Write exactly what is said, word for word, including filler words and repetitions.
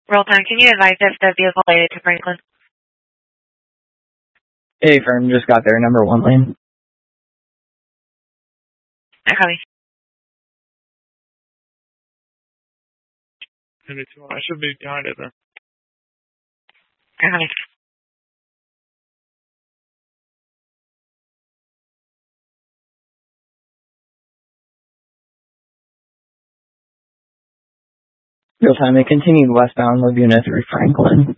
Roll time, can you advise if the vehicle related to Franklin? A firm just got there, number one lane. I copy. I should be behind it there. I copy. Real time, it continued westbound Laguna through Franklin.